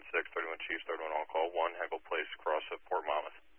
31 Chiefs, 31 on call, 1 Heckle Place, across at Port Monmouth.